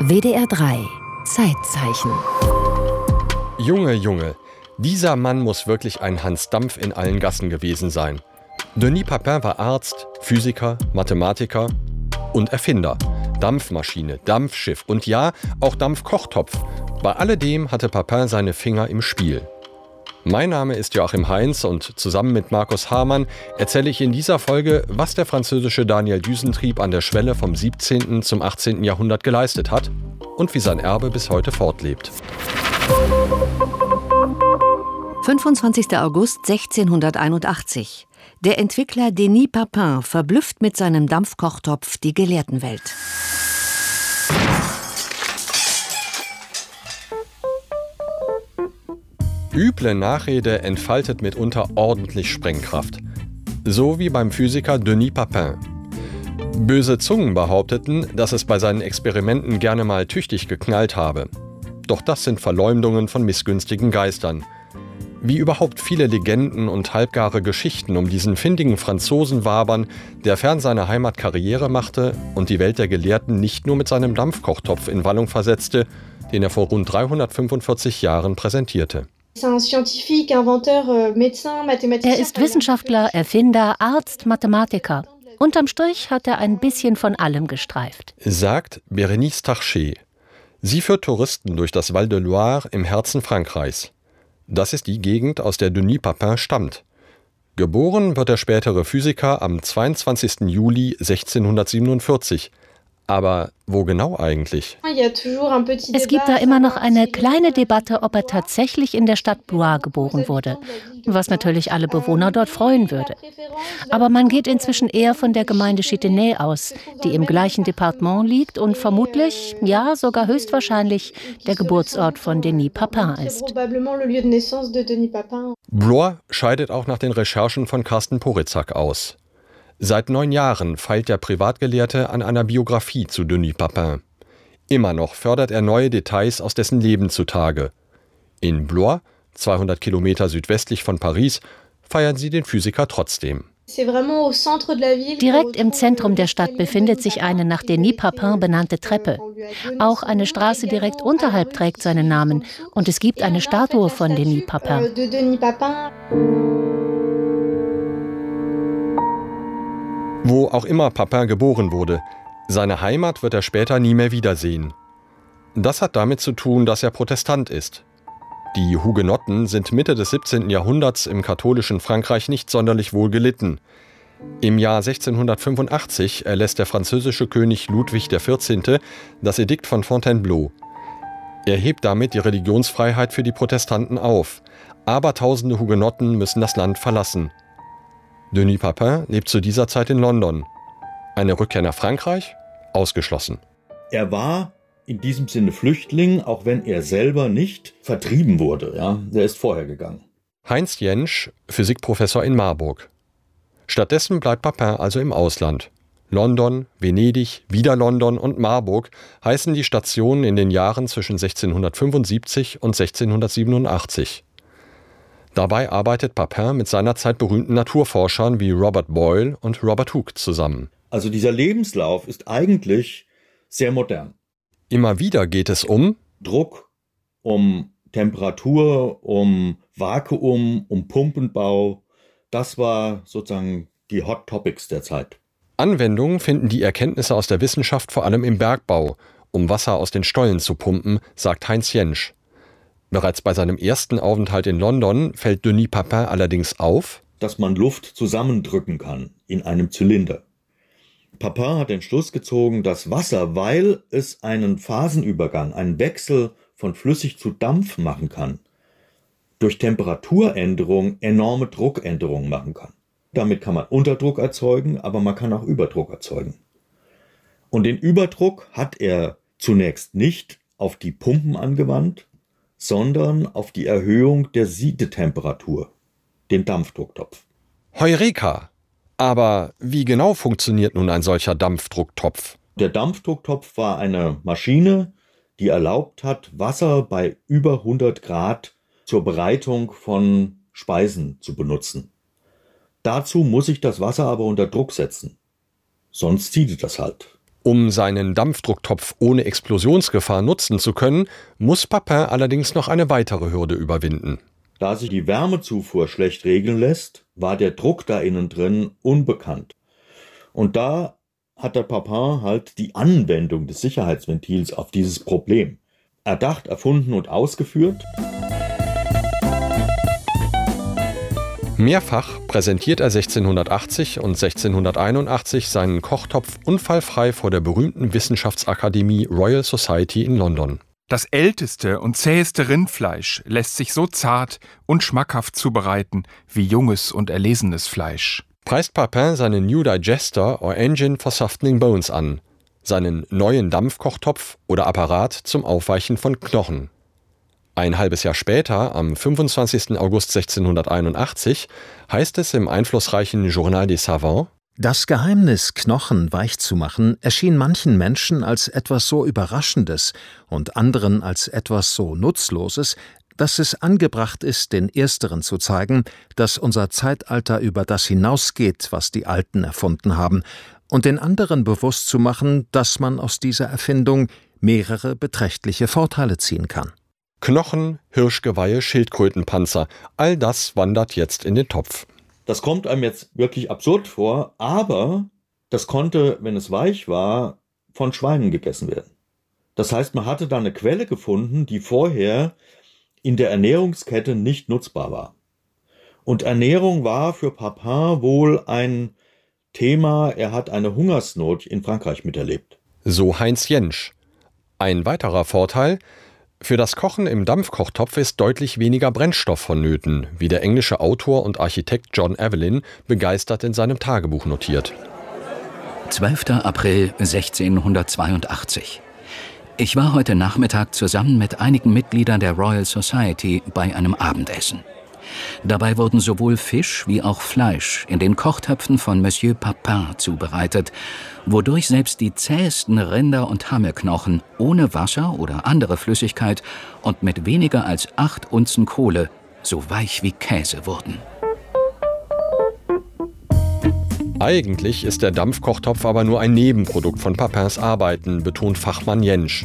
WDR 3 Zeitzeichen. Junge, Junge, dieser Mann muss wirklich ein Hans Dampf in allen Gassen gewesen sein. Denis Papin war Arzt, Physiker, Mathematiker und Erfinder. Dampfmaschine, Dampfschiff und ja, auch Dampfkochtopf. Bei alledem hatte Papin seine Finger im Spiel. Mein Name ist Joachim Heinz und zusammen mit Markus Hamann erzähle ich in dieser Folge, was der französische Daniel Düsentrieb an der Schwelle vom 17. zum 18. Jahrhundert geleistet hat und wie sein Erbe bis heute fortlebt. 25. August 1681. Der Entwickler Denis Papin verblüfft mit seinem Dampfkochtopf die Gelehrtenwelt. Üble Nachrede entfaltet mitunter ordentlich Sprengkraft. So wie beim Physiker Denis Papin. Böse Zungen behaupteten, dass es bei seinen Experimenten gerne mal tüchtig geknallt habe. Doch das sind Verleumdungen von missgünstigen Geistern. Wie überhaupt viele Legenden und halbgare Geschichten um diesen findigen Franzosen wabern, der fern seiner Heimat Karriere machte und die Welt der Gelehrten nicht nur mit seinem Dampfkochtopf in Wallung versetzte, den er vor rund 345 Jahren präsentierte. Er ist Wissenschaftler, Erfinder, Arzt, Mathematiker. Unterm Strich hat er ein bisschen von allem gestreift. Sagt Bérénice Tarchet. Sie führt Touristen durch das Val de Loire im Herzen Frankreichs. Das ist die Gegend, aus der Denis Papin stammt. Geboren wird der spätere Physiker am 22. Juli 1647. Aber wo genau eigentlich? Es gibt da immer noch eine kleine Debatte, ob er tatsächlich in der Stadt Blois geboren wurde, was natürlich alle Bewohner dort freuen würde. Aber man geht inzwischen eher von der Gemeinde Chitenay aus, die im gleichen Departement liegt und vermutlich, ja sogar höchstwahrscheinlich, der Geburtsort von Denis Papin ist. Blois scheidet auch nach den Recherchen von Carsten Poritzak aus. Seit 9 Jahren feilt der Privatgelehrte an einer Biografie zu Denis Papin. Immer noch fördert er neue Details aus dessen Leben zutage. In Blois, 200 Kilometer südwestlich von Paris, feiern sie den Physiker trotzdem. Direkt im Zentrum der Stadt befindet sich eine nach Denis Papin benannte Treppe. Auch eine Straße direkt unterhalb trägt seinen Namen und es gibt eine Statue von Denis Papin. Wo auch immer Papin geboren wurde, seine Heimat wird er später nie mehr wiedersehen. Das hat damit zu tun, dass er Protestant ist. Die Hugenotten sind Mitte des 17. Jahrhunderts im katholischen Frankreich nicht sonderlich wohl gelitten. Im Jahr 1685 erlässt der französische König Ludwig XIV. Das Edikt von Fontainebleau. Er hebt damit die Religionsfreiheit für die Protestanten auf. Abertausende Hugenotten müssen das Land verlassen. Denis Papin lebt zu dieser Zeit in London. Eine Rückkehr nach Frankreich? Ausgeschlossen. Er war in diesem Sinne Flüchtling, auch wenn er selber nicht vertrieben wurde. Ja? Er ist vorher gegangen. Heinz Jentsch, Physikprofessor in Marburg. Stattdessen bleibt Papin also im Ausland. London, Venedig, wieder London und Marburg heißen die Stationen in den Jahren zwischen 1675 und 1687. Dabei arbeitet Papin mit seinerzeit berühmten Naturforschern wie Robert Boyle und Robert Hooke zusammen. Also dieser Lebenslauf ist eigentlich sehr modern. Immer wieder geht es um Druck, um Temperatur, um Vakuum, um Pumpenbau. Das war sozusagen die Hot Topics der Zeit. Anwendung finden die Erkenntnisse aus der Wissenschaft vor allem im Bergbau, um Wasser aus den Stollen zu pumpen, sagt Heinz Jentsch. Bereits bei seinem ersten Aufenthalt in London fällt Denis Papin allerdings auf, dass man Luft zusammendrücken kann in einem Zylinder. Papin hat den Schluss gezogen, dass Wasser, weil es einen Phasenübergang, einen Wechsel von flüssig zu Dampf machen kann, durch Temperaturänderung enorme Druckänderungen machen kann. Damit kann man Unterdruck erzeugen, aber man kann auch Überdruck erzeugen. Und den Überdruck hat er zunächst nicht auf die Pumpen angewandt, sondern auf die Erhöhung der Siedetemperatur, den Dampfdrucktopf. Heureka! Aber wie genau funktioniert nun ein solcher Dampfdrucktopf? Der Dampfdrucktopf war eine Maschine, die erlaubt hat, Wasser bei über 100 Grad zur Bereitung von Speisen zu benutzen. Dazu muss ich das Wasser aber unter Druck setzen, sonst siedet das halt. Um seinen Dampfdrucktopf ohne Explosionsgefahr nutzen zu können, muss Papin allerdings noch eine weitere Hürde überwinden. Da sich die Wärmezufuhr schlecht regeln lässt, war der Druck da innen drin unbekannt. Und da hat der Papin halt die Anwendung des Sicherheitsventils auf dieses Problem erdacht, erfunden und ausgeführt. Mehrfach präsentiert er 1680 und 1681 seinen Kochtopf unfallfrei vor der berühmten Wissenschaftsakademie Royal Society in London. Das älteste und zäheste Rindfleisch lässt sich so zart und schmackhaft zubereiten wie junges und erlesenes Fleisch. Preist Papin seinen New Digester or Engine for Softening Bones an, seinen neuen Dampfkochtopf oder Apparat zum Aufweichen von Knochen. Ein halbes Jahr später, am 25. August 1681, heißt es im einflussreichen Journal des Savants: Das Geheimnis, Knochen weich zu machen, erschien manchen Menschen als etwas so Überraschendes und anderen als etwas so Nutzloses, dass es angebracht ist, den Ersteren zu zeigen, dass unser Zeitalter über das hinausgeht, was die Alten erfunden haben, und den anderen bewusst zu machen, dass man aus dieser Erfindung mehrere beträchtliche Vorteile ziehen kann. Knochen, Hirschgeweihe, Schildkrötenpanzer, all das wandert jetzt in den Topf. Das kommt einem jetzt wirklich absurd vor, aber das konnte, wenn es weich war, von Schweinen gegessen werden. Das heißt, man hatte da eine Quelle gefunden, die vorher in der Ernährungskette nicht nutzbar war. Und Ernährung war für Papin wohl ein Thema, er hat eine Hungersnot in Frankreich miterlebt. So Heinz Jentsch. Ein weiterer Vorteil: Für das Kochen im Dampfkochtopf ist deutlich weniger Brennstoff vonnöten, wie der englische Autor und Architekt John Evelyn begeistert in seinem Tagebuch notiert. 12. April 1682. Ich war heute Nachmittag zusammen mit einigen Mitgliedern der Royal Society bei einem Abendessen. Dabei wurden sowohl Fisch wie auch Fleisch in den Kochtöpfen von Monsieur Papin zubereitet, wodurch selbst die zähesten Rinder- und Hammelknochen ohne Wasser oder andere Flüssigkeit und mit weniger als 8 Unzen Kohle so weich wie Käse wurden. Eigentlich ist der Dampfkochtopf aber nur ein Nebenprodukt von Papins Arbeiten, betont Fachmann Jentsch.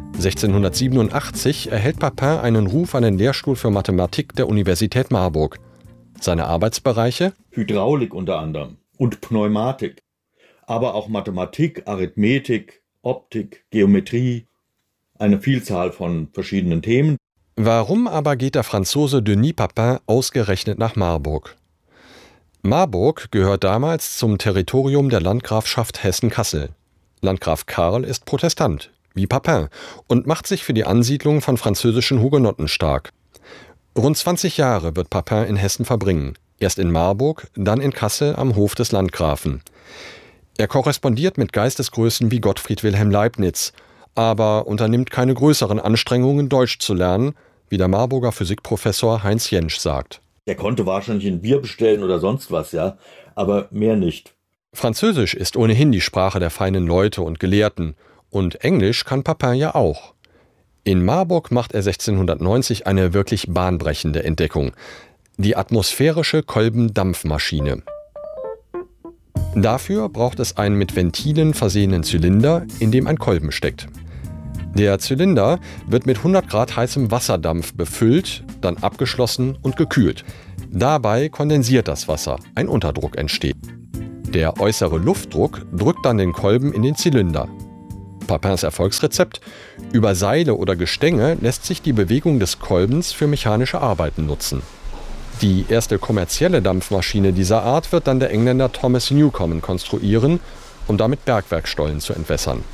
1687 erhält Papin einen Ruf an den Lehrstuhl für Mathematik der Universität Marburg. Seine Arbeitsbereiche? Hydraulik unter anderem und Pneumatik, aber auch Mathematik, Arithmetik, Optik, Geometrie, eine Vielzahl von verschiedenen Themen. Warum aber geht der Franzose Denis Papin ausgerechnet nach Marburg? Marburg gehört damals zum Territorium der Landgrafschaft Hessen-Kassel. Landgraf Karl ist Protestant, wie Papin, und macht sich für die Ansiedlung von französischen Hugenotten stark. Rund 20 Jahre wird Papin in Hessen verbringen, erst in Marburg, dann in Kassel am Hof des Landgrafen. Er korrespondiert mit Geistesgrößen wie Gottfried Wilhelm Leibniz, aber unternimmt keine größeren Anstrengungen, Deutsch zu lernen, wie der Marburger Physikprofessor Heinz Jentsch sagt. Er konnte wahrscheinlich ein Bier bestellen oder sonst was, ja, aber mehr nicht. Französisch ist ohnehin die Sprache der feinen Leute und Gelehrten, und Englisch kann Papin ja auch. In Marburg macht er 1690 eine wirklich bahnbrechende Entdeckung: die atmosphärische Kolbendampfmaschine. Dafür braucht es einen mit Ventilen versehenen Zylinder, in dem ein Kolben steckt. Der Zylinder wird mit 100 Grad heißem Wasserdampf befüllt, dann abgeschlossen und gekühlt. Dabei kondensiert das Wasser, ein Unterdruck entsteht. Der äußere Luftdruck drückt dann den Kolben in den Zylinder. Papins Erfolgsrezept: Über Seile oder Gestänge lässt sich die Bewegung des Kolbens für mechanische Arbeiten nutzen. Die erste kommerzielle Dampfmaschine dieser Art wird dann der Engländer Thomas Newcomen konstruieren, um damit Bergwerkstollen zu entwässern.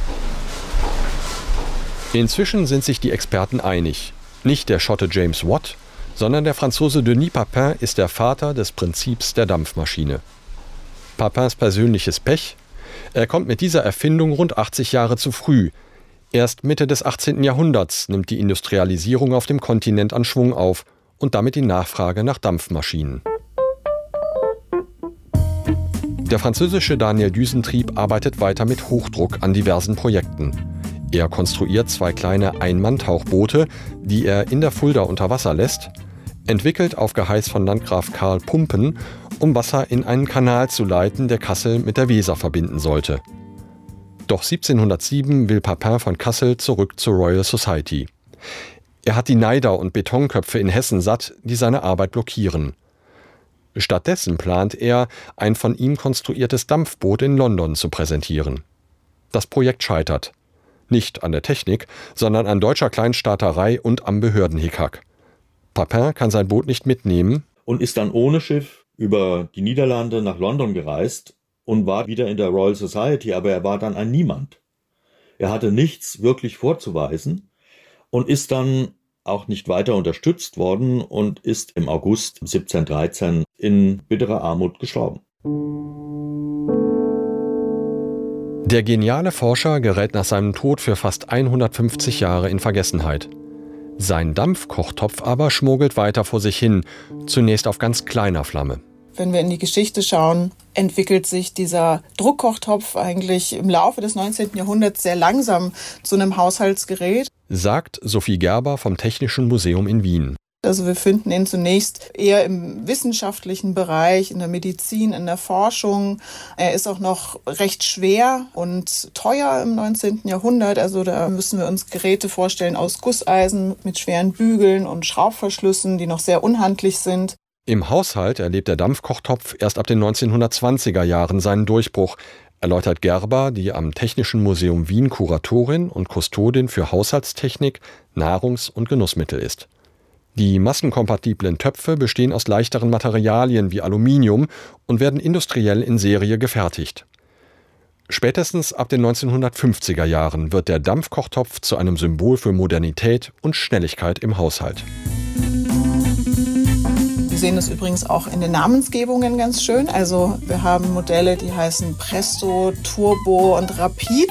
Inzwischen sind sich die Experten einig. Nicht der Schotte James Watt, sondern der Franzose Denis Papin ist der Vater des Prinzips der Dampfmaschine. Papins persönliches Pech: Er kommt mit dieser Erfindung rund 80 Jahre zu früh. Erst Mitte des 18. Jahrhunderts nimmt die Industrialisierung auf dem Kontinent an Schwung auf und damit die Nachfrage nach Dampfmaschinen. Der französische Daniel Düsentrieb arbeitet weiter mit Hochdruck an diversen Projekten. Er konstruiert 2 kleine Einmann-Tauchboote, die er in der Fulda unter Wasser lässt, entwickelt auf Geheiß von Landgraf Karl Pumpen, um Wasser in einen Kanal zu leiten, der Kassel mit der Weser verbinden sollte. Doch 1707 will Papin von Kassel zurück zur Royal Society. Er hat die Neider und Betonköpfe in Hessen satt, die seine Arbeit blockieren. Stattdessen plant er, ein von ihm konstruiertes Dampfboot in London zu präsentieren. Das Projekt scheitert. Nicht an der Technik, sondern an deutscher Kleinstaaterei und am Behördenhickhack. Papin kann sein Boot nicht mitnehmen und ist dann ohne Schiff über die Niederlande nach London gereist und war wieder in der Royal Society, aber er war dann ein Niemand. Er hatte nichts wirklich vorzuweisen und ist dann auch nicht weiter unterstützt worden und ist im August 1713 in bitterer Armut gestorben. Der geniale Forscher gerät nach seinem Tod für fast 150 Jahre in Vergessenheit. Sein Dampfkochtopf aber schmuggelt weiter vor sich hin, zunächst auf ganz kleiner Flamme. Wenn wir in die Geschichte schauen, entwickelt sich dieser Druckkochtopf eigentlich im Laufe des 19. Jahrhunderts sehr langsam zu einem Haushaltsgerät. Sagt Sophie Gerber vom Technischen Museum in Wien. Also wir finden ihn zunächst eher im wissenschaftlichen Bereich, in der Medizin, in der Forschung. Er ist auch noch recht schwer und teuer im 19. Jahrhundert. Also da müssen wir uns Geräte vorstellen aus Gusseisen mit schweren Bügeln und Schraubverschlüssen, die noch sehr unhandlich sind. Im Haushalt erlebt der Dampfkochtopf erst ab den 1920er Jahren seinen Durchbruch, erläutert Gerber, die am Technischen Museum Wien Kuratorin und Kustodin für Haushaltstechnik, Nahrungs- und Genussmittel ist. Die massenkompatiblen Töpfe bestehen aus leichteren Materialien wie Aluminium und werden industriell in Serie gefertigt. Spätestens ab den 1950er Jahren wird der Dampfkochtopf zu einem Symbol für Modernität und Schnelligkeit im Haushalt. Wir sehen das übrigens auch in den Namensgebungen ganz schön. Also wir haben Modelle, die heißen Presto, Turbo und Rapid.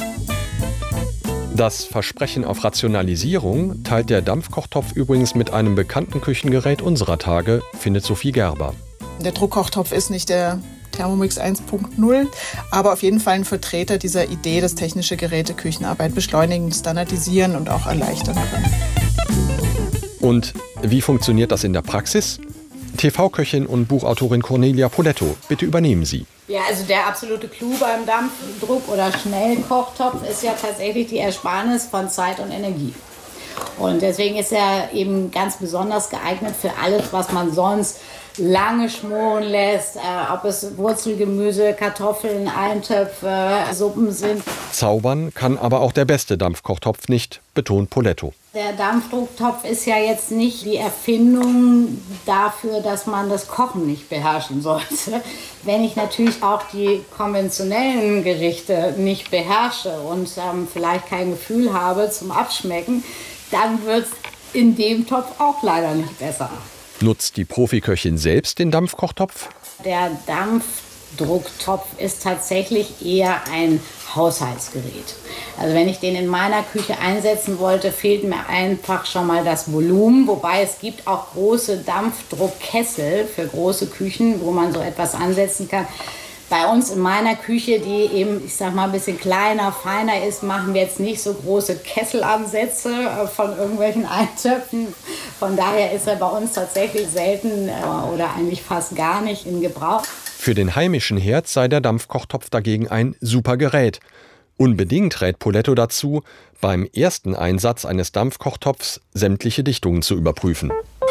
Das Versprechen auf Rationalisierung teilt der Dampfkochtopf übrigens mit einem bekannten Küchengerät unserer Tage, findet Sophie Gerber. Der Druckkochtopf ist nicht der Thermomix 1.0, aber auf jeden Fall ein Vertreter dieser Idee, dass technische Geräte Küchenarbeit beschleunigen, standardisieren und auch erleichtern können. Und wie funktioniert das in der Praxis? TV-Köchin und Buchautorin Cornelia Poletto, bitte übernehmen Sie. Ja, also der absolute Clou beim Dampfdruck- oder Schnellkochtopf ist ja tatsächlich die Ersparnis von Zeit und Energie. Und deswegen ist er eben ganz besonders geeignet für alles, was man sonst lange schmoren lässt, ob es Wurzelgemüse, Kartoffeln, Eintöpfe, Suppen sind. Zaubern kann aber auch der beste Dampfkochtopf nicht, betont Poletto. Der Dampfdrucktopf ist ja jetzt nicht die Erfindung dafür, dass man das Kochen nicht beherrschen sollte. Wenn ich natürlich auch die konventionellen Gerichte nicht beherrsche und vielleicht kein Gefühl habe zum Abschmecken, dann wird es in dem Topf auch leider nicht besser. Nutzt die Profiköchin selbst den Dampfkochtopf? Der Dampfdrucktopf ist tatsächlich eher ein Haushaltsgerät. Also wenn ich den in meiner Küche einsetzen wollte, fehlt mir einfach schon mal das Volumen. Wobei es gibt auch große Dampfdruckkessel für große Küchen, wo man so etwas ansetzen kann. Bei uns in meiner Küche, die eben, ich sag mal, ein bisschen kleiner, feiner ist, machen wir jetzt nicht so große Kesselansätze von irgendwelchen Eintöpfen. Von daher ist er bei uns tatsächlich selten oder eigentlich fast gar nicht in Gebrauch. Für den heimischen Herd sei der Dampfkochtopf dagegen ein super Gerät. Unbedingt rät Poletto dazu, beim ersten Einsatz eines Dampfkochtopfs sämtliche Dichtungen zu überprüfen.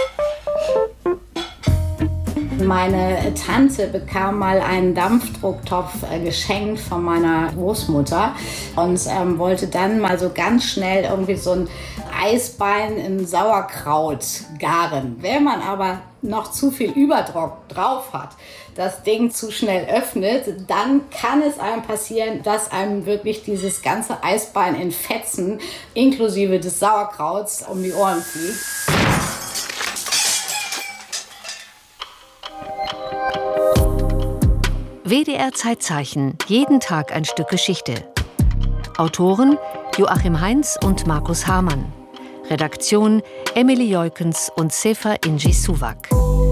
Meine Tante bekam mal einen Dampfdrucktopf geschenkt von meiner Großmutter und wollte dann mal so ganz schnell irgendwie so ein Eisbein in Sauerkraut garen. Wenn man aber noch zu viel Überdruck drauf hat, das Ding zu schnell öffnet, dann kann es einem passieren, dass einem wirklich dieses ganze Eisbein in Fetzen inklusive des Sauerkrauts um die Ohren fliegt. WDR Zeitzeichen, jeden Tag ein Stück Geschichte. Autoren Joachim Heinz und Markus Hamann. Redaktion Emily Jeukens und Sefa Inji Suwak.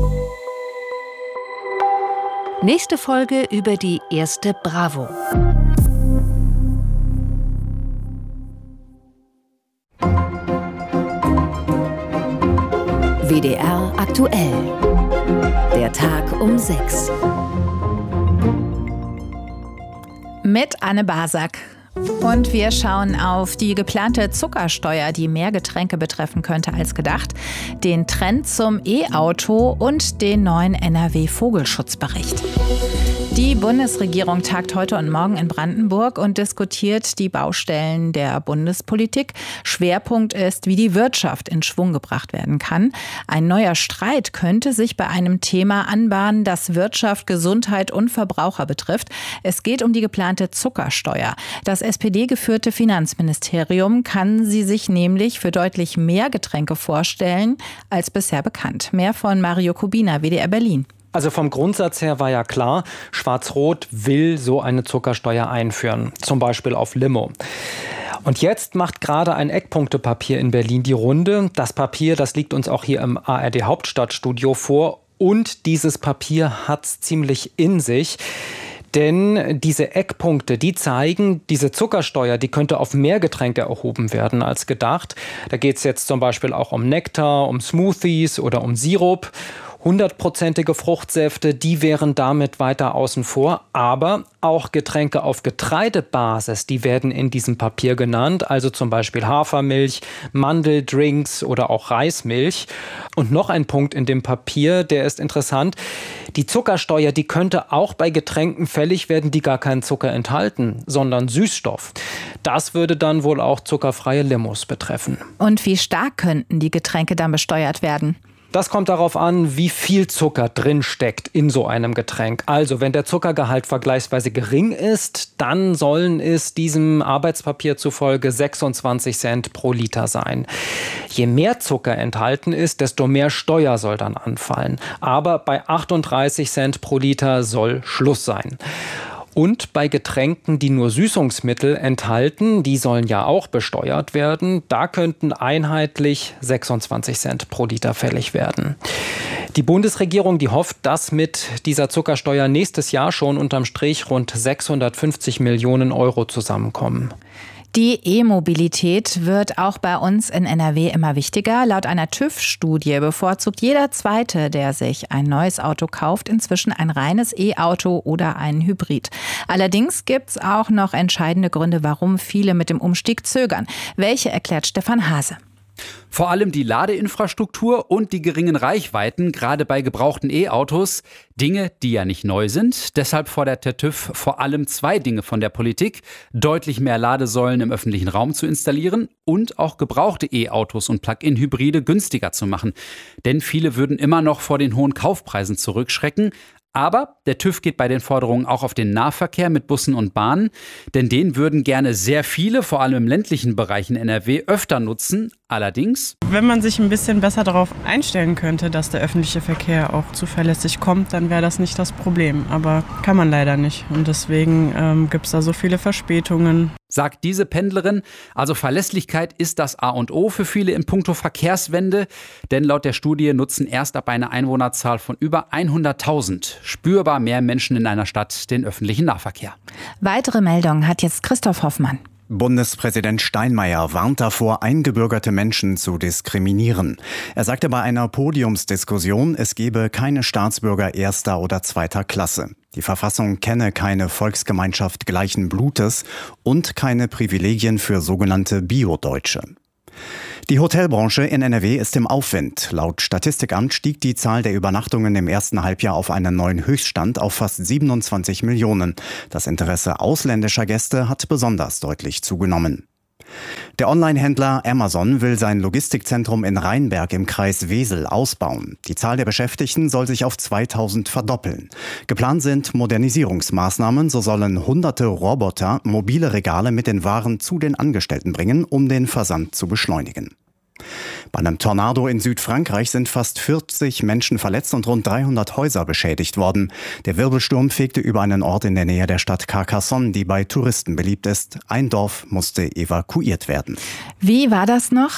Nächste Folge über die erste Bravo. WDR aktuell. Der Tag um 6. Mit Anne Basak. Und wir schauen auf die geplante Zuckersteuer, die mehr Getränke betreffen könnte als gedacht, den Trend zum E-Auto und den neuen NRW-Vogelschutzbericht. Die Bundesregierung tagt heute und morgen in Brandenburg und diskutiert die Baustellen der Bundespolitik. Schwerpunkt ist, wie die Wirtschaft in Schwung gebracht werden kann. Ein neuer Streit könnte sich bei einem Thema anbahnen, das Wirtschaft, Gesundheit und Verbraucher betrifft. Es geht um die geplante Zuckersteuer. Das SPD-geführte Finanzministerium kann sie sich nämlich für deutlich mehr Getränke vorstellen als bisher bekannt. Mehr von Mario Kubina, WDR Berlin. Also vom Grundsatz her war ja klar, Schwarz-Rot will so eine Zuckersteuer einführen, zum Beispiel auf Limo. Und jetzt macht gerade ein Eckpunktepapier in Berlin die Runde. Das Papier, das liegt uns auch hier im ARD Hauptstadtstudio vor. Und dieses Papier hat's ziemlich in sich. Denn diese Eckpunkte, die zeigen, diese Zuckersteuer, die könnte auf mehr Getränke erhoben werden als gedacht. Da geht es jetzt zum Beispiel auch um Nektar, um Smoothies oder um Sirup. 100%ige Fruchtsäfte, die wären damit weiter außen vor. Aber auch Getränke auf Getreidebasis, die werden in diesem Papier genannt. Also zum Beispiel Hafermilch, Mandeldrinks oder auch Reismilch. Und noch ein Punkt in dem Papier, der ist interessant. Die Zuckersteuer, die könnte auch bei Getränken fällig werden, die gar keinen Zucker enthalten, sondern Süßstoff. Das würde dann wohl auch zuckerfreie Limos betreffen. Und wie stark könnten die Getränke dann besteuert werden? Das kommt darauf an, wie viel Zucker drin steckt in so einem Getränk. Also wenn der Zuckergehalt vergleichsweise gering ist, dann sollen es diesem Arbeitspapier zufolge 26 Cent pro Liter sein. Je mehr Zucker enthalten ist, desto mehr Steuer soll dann anfallen. Aber bei 38 Cent pro Liter soll Schluss sein. Und bei Getränken, die nur Süßungsmittel enthalten, die sollen ja auch besteuert werden, da könnten einheitlich 26 Cent pro Liter fällig werden. Die Bundesregierung, die hofft, dass mit dieser Zuckersteuer nächstes Jahr schon unterm Strich rund 650 Millionen Euro zusammenkommen. Die E-Mobilität wird auch bei uns in NRW immer wichtiger. Laut einer TÜV-Studie bevorzugt jeder Zweite, der sich ein neues Auto kauft, inzwischen ein reines E-Auto oder einen Hybrid. Allerdings gibt es auch noch entscheidende Gründe, warum viele mit dem Umstieg zögern. Welche erklärt Stefan Hase? Vor allem die Ladeinfrastruktur und die geringen Reichweiten, gerade bei gebrauchten E-Autos. Dinge, die ja nicht neu sind. Deshalb fordert der TÜV vor allem 2 Dinge von der Politik. Deutlich mehr Ladesäulen im öffentlichen Raum zu installieren und auch gebrauchte E-Autos und Plug-in-Hybride günstiger zu machen. Denn viele würden immer noch vor den hohen Kaufpreisen zurückschrecken. Aber der TÜV geht bei den Forderungen auch auf den Nahverkehr mit Bussen und Bahnen, denn den würden gerne sehr viele, vor allem im ländlichen Bereich in NRW, öfter nutzen. Allerdings, wenn man sich ein bisschen besser darauf einstellen könnte, dass der öffentliche Verkehr auch zuverlässig kommt, dann wäre das nicht das Problem. Aber kann man leider nicht. Und deswegen gibt es da so viele Verspätungen. Sagt diese Pendlerin. Also Verlässlichkeit ist das A und O für viele in puncto Verkehrswende. Denn laut der Studie nutzen erst ab einer Einwohnerzahl von über 100.000 spürbar mehr Menschen in einer Stadt den öffentlichen Nahverkehr. Weitere Meldungen hat jetzt Christoph Hoffmann. Bundespräsident Steinmeier warnt davor, eingebürgerte Menschen zu diskriminieren. Er sagte bei einer Podiumsdiskussion, es gebe keine Staatsbürger erster oder zweiter Klasse. Die Verfassung kenne keine Volksgemeinschaft gleichen Blutes und keine Privilegien für sogenannte Bio-Deutsche. Die Hotelbranche in NRW ist im Aufwind. Laut Statistikamt stieg die Zahl der Übernachtungen im ersten Halbjahr auf einen neuen Höchststand auf fast 27 Millionen. Das Interesse ausländischer Gäste hat besonders deutlich zugenommen. Der Online-Händler Amazon will sein Logistikzentrum in Rheinberg im Kreis Wesel ausbauen. Die Zahl der Beschäftigten soll sich auf 2000 verdoppeln. Geplant sind Modernisierungsmaßnahmen, so sollen hunderte Roboter mobile Regale mit den Waren zu den Angestellten bringen, um den Versand zu beschleunigen. Bei einem Tornado in Südfrankreich sind fast 40 Menschen verletzt und rund 300 Häuser beschädigt worden. Der Wirbelsturm fegte über einen Ort in der Nähe der Stadt Carcassonne, die bei Touristen beliebt ist. Ein Dorf musste evakuiert werden. Wie war das noch?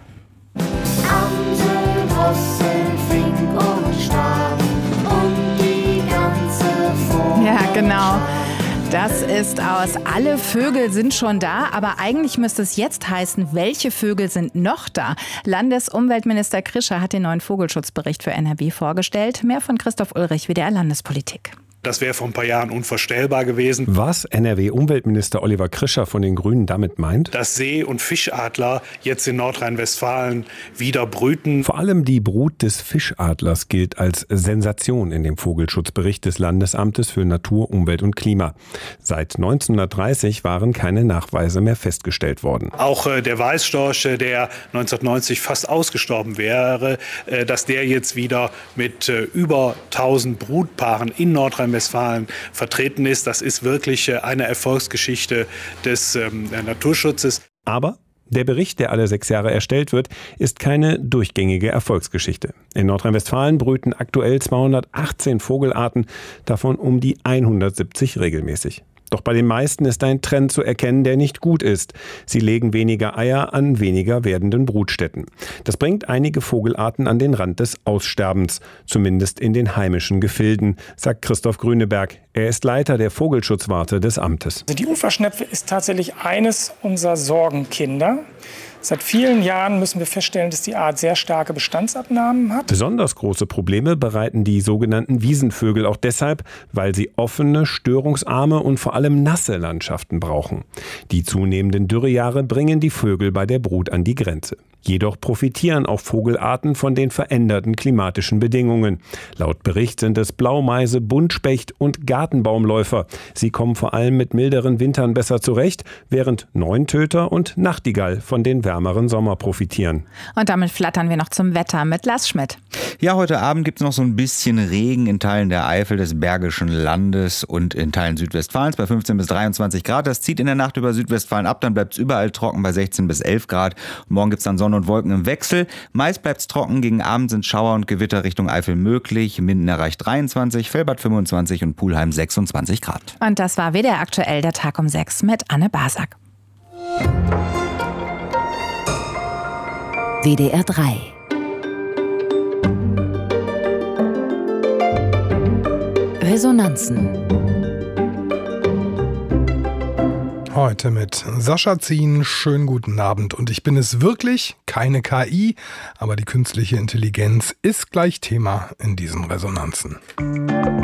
Ja, genau. Das ist aus Alle Vögel sind schon da, aber eigentlich müsste es jetzt heißen, welche Vögel sind noch da? Landesumweltminister Krischer hat den neuen Vogelschutzbericht für NRW vorgestellt. Mehr von Christoph Ulrich, WDR Landespolitik. Das wäre vor ein paar Jahren unvorstellbar gewesen. Was NRW-Umweltminister Oliver Krischer von den Grünen damit meint? Dass See- und Fischadler jetzt in Nordrhein-Westfalen wieder brüten. Vor allem die Brut des Fischadlers gilt als Sensation in dem Vogelschutzbericht des Landesamtes für Natur, Umwelt und Klima. Seit 1930 waren keine Nachweise mehr festgestellt worden. Auch der Weißstorch, der 1990 fast ausgestorben wäre, dass der jetzt wieder mit über 1000 Brutpaaren in Nordrhein-Westfalen vertreten ist. Das ist wirklich eine Erfolgsgeschichte des Naturschutzes. Aber der Bericht, der alle 6 Jahre erstellt wird, ist keine durchgängige Erfolgsgeschichte. In Nordrhein-Westfalen brüten aktuell 218 Vogelarten, davon um die 170 regelmäßig. Doch bei den meisten ist ein Trend zu erkennen, der nicht gut ist. Sie legen weniger Eier an weniger werdenden Brutstätten. Das bringt einige Vogelarten an den Rand des Aussterbens, zumindest in den heimischen Gefilden, sagt Christoph Grüneberg. Er ist Leiter der Vogelschutzwarte des Amtes. Die Uferschnepfe ist tatsächlich eines unserer Sorgenkinder. Seit vielen Jahren müssen wir feststellen, dass die Art sehr starke Bestandsabnahmen hat. Besonders große Probleme bereiten die sogenannten Wiesenvögel auch deshalb, weil sie offene, störungsarme und vor allem nasse Landschaften brauchen. Die zunehmenden Dürrejahre bringen die Vögel bei der Brut an die Grenze. Jedoch profitieren auch Vogelarten von den veränderten klimatischen Bedingungen. Laut Bericht sind es Blaumeise, Buntspecht und Gartenbaumläufer. Sie kommen vor allem mit milderen Wintern besser zurecht, während Neuntöter und Nachtigall von den wärmeren Sommer profitieren. Und damit flattern wir noch zum Wetter mit Lars Schmidt. Ja, heute Abend gibt es noch so ein bisschen Regen in Teilen der Eifel, des Bergischen Landes und in Teilen Südwestfalens bei 15 bis 23 Grad. Das zieht in der Nacht über Südwestfalen ab, dann bleibt es überall trocken bei 16 bis 11 Grad. Und morgen gibt es dann Sonne und Wolken im Wechsel. Meist bleibt es trocken, gegen Abend sind Schauer und Gewitter Richtung Eifel möglich. Minden erreicht 23, Velbert 25 und Pulheim 26 Grad. Und das war WDR aktuell, der Tag um 6 mit Anne Basak. WDR 3 Resonanzen. Heute mit Sascha Zien. Schönen guten Abend. Und ich bin es wirklich, keine KI, aber die künstliche Intelligenz ist gleich Thema in diesen Resonanzen.